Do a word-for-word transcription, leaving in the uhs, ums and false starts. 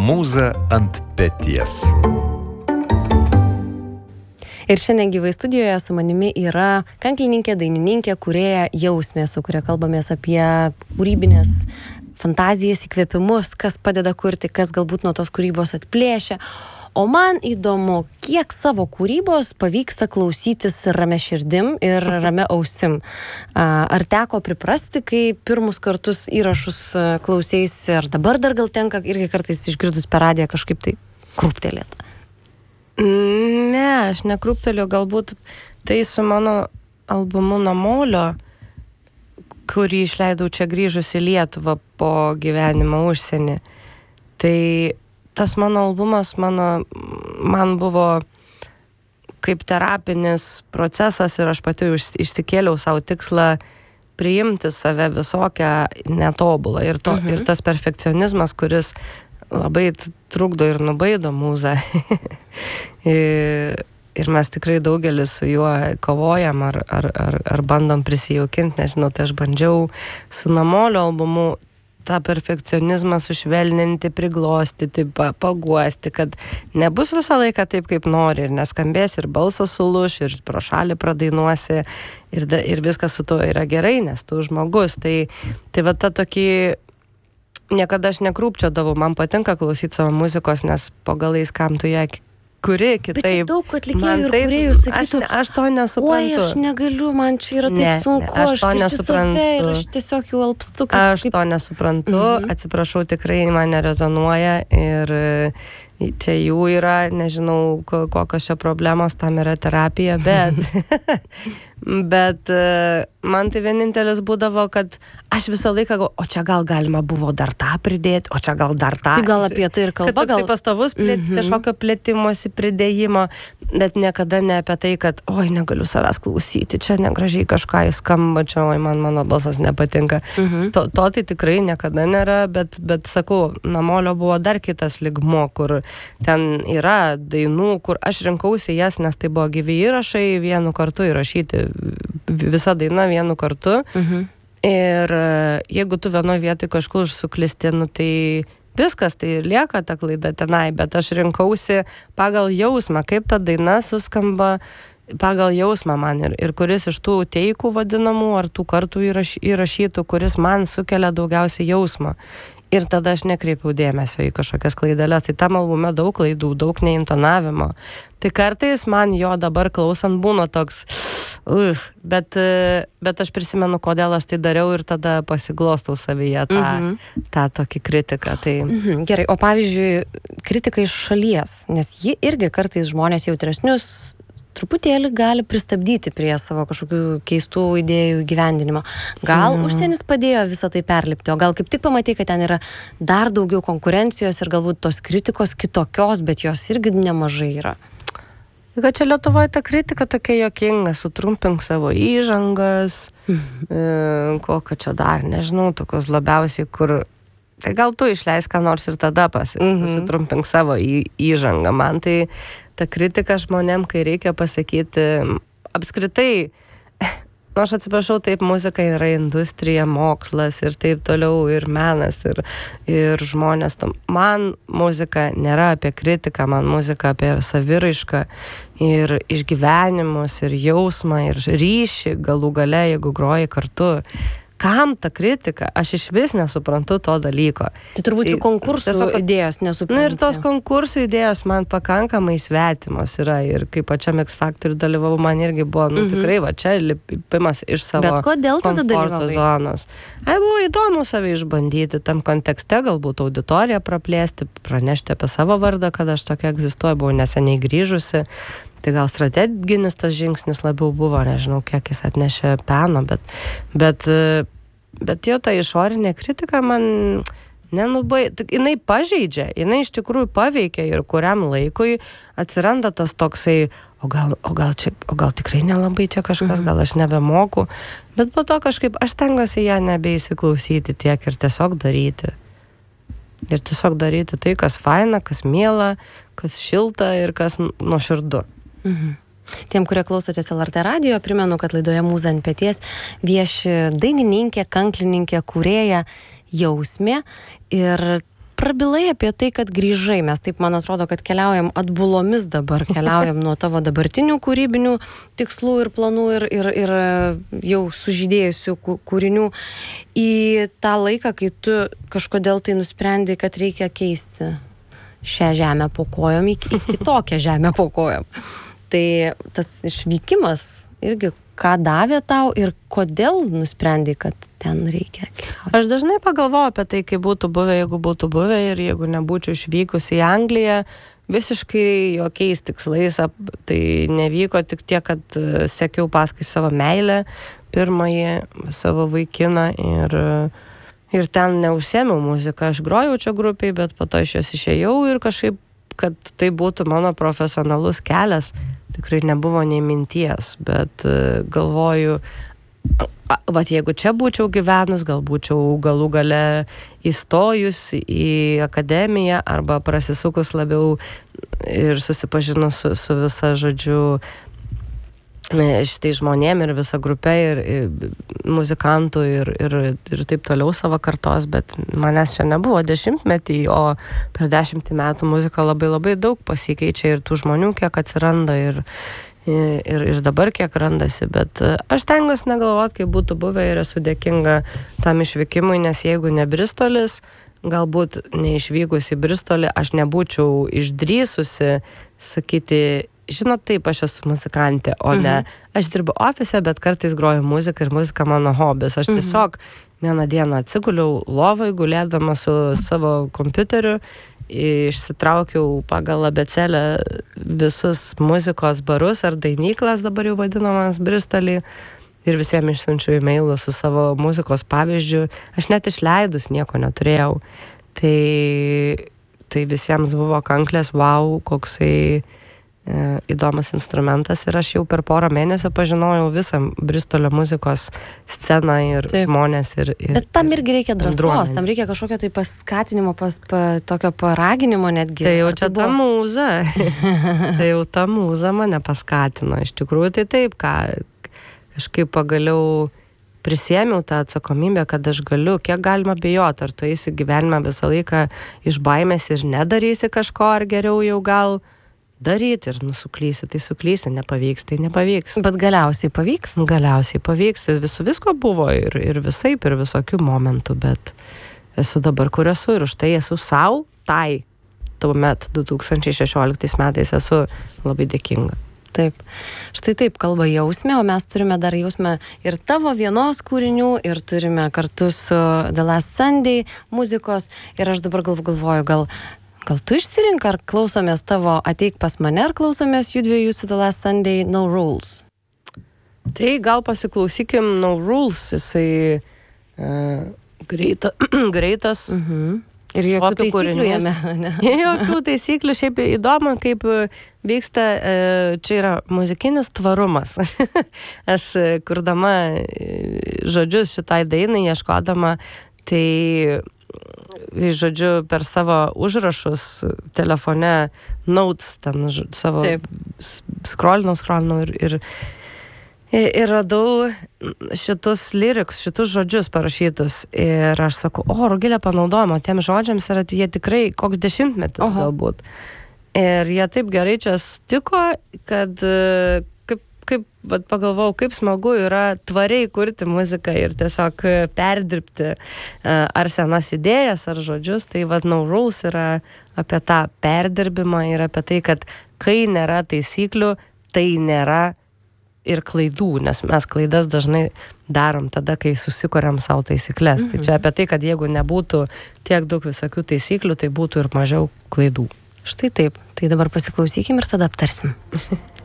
Mūza ant peties. Ir šiandien gyvai studijoje su manimi yra kanklininkė, dainininkė, kūrėja Jausmė, su kuria kalbamės apie kūrybinės fantazijas, įkvėpimus, kas padeda kurti, kas galbūt nuo tos kūrybos atplėšia. O man įdomu, kiek savo kūrybos pavyksta klausytis ramia širdim ir ramia ausim. Ar teko priprasti, kai pirmus kartus įrašus klausėsi, ar dabar dar gal tenka irgi kartais išgirdus per radiją kažkaip tai krūptelėti? Ne, aš nekrūpteliu, galbūt tai su mano albumu Namolio, kurį išleidau čia grįžus į Lietuvą po gyvenimo užsienį. Tai tas mano albumas mano, man buvo kaip terapinis procesas ir aš pati išsikėliau savo tikslą priimti save visokią netobulą. Ir, to, mhm. ir tas perfekcionizmas, kuris labai trukdo ir nubaido mūzą. ir, ir mes tikrai daugelis su juo kovojam ar, ar, ar, ar bandom prisijaukinti, nežinau, tai aš bandžiau su Namolio albumu tą perfekcionizmą sušvelninti, priglostyti, paguosti, kad nebus visą laiką taip, kaip nori ir neskambės ir balsas sulūš ir pro šalį pradainuosi ir, da, ir viskas su tuo yra gerai, nes tu žmogus. Tai, tai va ta tokį niekada aš nekrūpčiodavau, man patinka klausyti savo muzikos, nes po galais kam tu ją kuri kitaip. Bet čia daug atlikėjų ir kūrėjų sakytų, aš, aš to nesuprantu. Oi, aš negaliu, man čia yra taip ne, sunku, ne, aš to aš nesuprantu. Ir aš tiesiog jau alpstu. Aš taip... to nesuprantu, mhm. atsiprašau, tikrai man nerezonuoja ir čia jų yra, nežinau, kokios čia problemos, tam yra terapija, bet, bet man tai vienintelis būdavo, kad aš visą laiką, o čia gal galima buvo dar tą pridėti, o čia gal dar tą. Tai gal apie tai ir kalba, kad gal? Kad pastovus plėt, mm-hmm. kažkokio plėtimosi, pridėjimo, bet niekada ne apie tai, kad oi, negaliu savęs klausyti, čia negražiai kažką įskamba, čia oi, man mano balsas nepatinka. Mm-hmm. To, to tai tikrai niekada nėra, bet, bet sakau, Namolio buvo dar kitas lygmuo, kur ten yra dainų, kur aš rinkausi jas, nes tai buvo gyvi įrašai, vienu kartu įrašyti, visa daina vienu kartu. Mhm. Ir jeigu tu vienoje vietoje kažkur suklisti, nu tai viskas, tai lieka ta klaida tenai, bet aš rinkausi pagal jausmą, kaip ta daina suskamba pagal jausmą man ir, ir kuris iš tų teikų vadinamų ar tų kartų įraš, įrašytų, kuris man sukelia daugiausiai jausmą. Ir tada aš nekreipiau dėmesio į kažkokias klaideles. Tai tam albume daug klaidų, daug neintonavimo. Tai kartais man jo dabar klausant būna toks, uh, bet, bet aš prisimenu, kodėl aš tai dariau ir tada pasiglostau savyje tą, mhm. tą tokį kritiką. Tai... Mhm. Gerai, o pavyzdžiui, kritika iš šalies, nes ji irgi kartais žmonės jautresnius truputėlį gali pristabdyti prie savo kažkokių keistų idėjų gyvendinimo. Gal mm. užsienis padėjo visą tai perlipti, o gal kaip tik pamatai, kad ten yra dar daugiau konkurencijos ir galbūt tos kritikos kitokios, bet jos irgi nemažai yra. Kad čia Lietuvoje ta kritika tokia jokinga, sutrumpink savo įžangas, mm. e, kokio čia dar, nežinau, tokios labiausiai, kur tai gal tu išleis ką nors ir tada pasi, mm-hmm. sutrumpink savo į, įžangą. Man tai ta kritika žmonėm, kai reikia pasakyti, apskritai, nu aš atsiprašau, taip, muzika yra industrija, mokslas ir taip toliau, ir menas, ir, ir žmonės. Man muzika nėra apie kritiką, man muzika apie saviraišką ir išgyvenimus, ir jausmą, ir ryšį galų gale, jeigu groji kartu. Kam ta kritika? Aš iš vis nesuprantu to dalyko. Tai turbūt ir konkursų tiesiog, idėjos nesuprantu. Na ir tos konkursų idėjos man pakankamai svetimos yra ir kaip pačiam X Factor dalyvavau, man irgi buvo, nu mm-hmm. tikrai, va čia lipimas iš savo komforto zonos. Ai, buvo įdomu save išbandyti tam kontekste, galbūt auditoriją praplėsti, pranešti apie savo vardą, kad aš tokia egzistuoju, buvau neseniai grįžusi. Tai gal strateginis tas žingsnis labiau buvo, nežinau, kiek jis atnešė peno, bet, bet, bet jo ta išorinė kritika man nenubai, jinai pažeidžia, jinai iš tikrųjų paveikia ir kuriam laikui atsiranda tas toksai, o gal, o gal, čia, o gal tikrai nelabai čia kažkas, gal aš nebemoku, bet po to kažkaip aš stengiuosi ją nebeįsiklausyti tiek ir tiesiog daryti. Ir tiesiog daryti tai, kas faina, kas miela, kas šilta ir kas nuoširdu. Mhm. Tiem, kurie klausotės L R T radijo, primenu, kad laidoje Mūza ant peties vieši dainininkė, kanklininkė, kūrėja Jausmė. Ir prabilai apie tai, kad grįžai. Mes taip, man atrodo, kad keliaujam atbulomis dabar, keliaujam nuo tavo dabartinių kūrybinių tikslų ir planų ir, ir, ir jau sužydėjusių kūrinių į tą laiką, kai tu kažkodėl tai nusprendai, kad reikia keisti šią žemę po kojom į kitokią žemę po kojom. Tai tas išvykimas irgi ką davė tau ir kodėl nusprendai, kad ten reikia keliauti? Aš dažnai pagalvoju apie tai, kaip būtų buvę, jeigu būtų buvę ir jeigu nebūčiau išvykus į Angliją, visiškai jokiais tikslais, tai nevyko tik tiek, kad sekiau paskui savo meilę, pirmąjį savo vaikiną ir, ir ten neužsiėmiau muziką. Aš grojau čia grupiai, bet po to iš jos išėjau ir kažkaip, kad tai būtų mano profesionalus kelias, tikrai nebuvo nei minties, bet galvoju, vat jeigu čia būčiau gyvenus, gal būčiau galų gale įstojus į akademiją arba prasisukus labiau ir susipažinus su, su visa, žodžiu, šitai žmonėm ir visa grupė ir, ir muzikantų ir, ir, ir taip toliau savo kartos, bet manęs čia nebuvo dešimtmetį, o per dešimtį metų muzika labai labai daug pasikeičia ir tų žmonių kiek atsiranda ir, ir, ir dabar kiek randasi, bet aš stengiuosi negalvoti, kaip būtų buvę ir esu dėkinga tam išvykimui, nes jeigu ne Bristolis, galbūt neišvykus į Bristolį, aš nebūčiau išdrįsusi sakyti, žinot, taip, aš esu muzikantė, o ne, aš dirbu ofise, bet kartais groju muziką ir muzika mano hobis. Aš tiesiog vieną dieną atsiguliau lovai, gulėdama su savo kompiuteriu, išsitraukiau pagal abėcėlę visus muzikos barus ar dainyklas, dabar jau vadinamas Bristolį, ir visiems išsiunčiu e-mailą su savo muzikos pavyzdžiu. Aš net išleidus nieko neturėjau. Tai, tai visiems buvo kanklės, wow, koksai įdomus instrumentas ir aš jau per porą mėnesių pažinojau visą Bristolio muzikos sceną ir Taip. žmonės ir, ir Bet tam irgi reikia drąsos, tam reikia kažkokio tai paskatinimo, pas, pa, tokio paraginimo netgi. Tai jau čia ta mūza. Tai jau ta mūza mane paskatino. Iš tikrųjų tai taip, ką kažkaip pagaliau prisėmiau tą atsakomybę, kad aš galiu, kiek galima bijoti, ar tu eisi gyvenime visą laiką iš baimės ir nedarysi kažko, ar geriau jau gal daryti ir nusuklysi, tai suklysi, nepavyks, tai nepavyks. Bet galiausiai pavyks? Galiausiai pavyks, visų visko buvo ir, ir visaip, ir visokių momentų, bet esu dabar, kur esu ir už tai esu savo, tai tuomet du tūkstančiai šešioliktais metais esu labai dėkinga. Taip. Štai taip kalba Jausmė, o mes turime dar Jausmę ir tavo vienos kūrinių, ir turime kartu su The Last Sunday muzikos, ir aš dabar galvoju, gal Gal tu išsirink, ar klausomės tavo Ateik pas mane, ar klausomės jų dviejų su The Last Sunday No Rules? Tai gal pasiklausykim No Rules, jisai uh, greita, greitas. Mhm. Ir jokių taisyklių jame. Jokių taisyklių, šiaip įdomu, kaip vyksta, uh, čia yra muzikinis tvarumas. Aš kurdama žodžius šitai dainai, ieškodama, tai žodžiu, per savo užrašus telefone, notes, ten savo skrolinau, skrolinau ir, ir, ir radau šitus lyriks, šitus žodžius parašytus. Ir aš sakau, o, Rugilė panaudojimo tiem žodžiams yra, jie tikrai koks dešimtmetis Oho. galbūt. Ir jie taip gerai čia stiko, kad kaip vat, pagalvojau, kaip smagu yra tvariai kurti muziką ir tiesiog perdirbti ar senas idėjas, ar žodžius. Tai vat No Rules yra apie tą perdirbimą ir apie tai, kad kai nėra taisyklių, tai nėra ir klaidų, nes mes klaidas dažnai darom tada, kai susikuriam savo taisyklės. Mhm. Tai čia apie tai, kad jeigu nebūtų tiek daug visokių taisyklių, tai būtų ir mažiau klaidų. Štai taip. Tai dabar pasiklausykim ir tada aptarsim.